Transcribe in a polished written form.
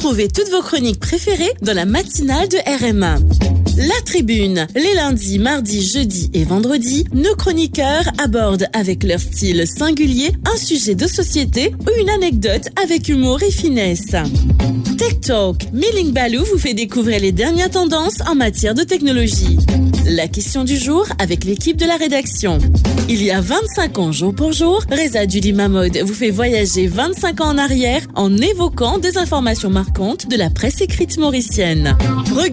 Retrouvez toutes vos chroniques préférées dans la matinale de RM1. La Tribune. Les lundis, mardis, jeudis et vendredis, nos chroniqueurs abordent avec leur style singulier un sujet de société ou une anecdote avec humour et finesse. Tech Talk. Milling Balou vous fait découvrir les dernières tendances en matière de technologie. La question du jour avec l'équipe de la rédaction. Il y a 25 ans jour pour jour, Reza Duli Mahmoud vous fait voyager 25 ans en arrière en évoquant des informations marquantes de la presse écrite mauricienne.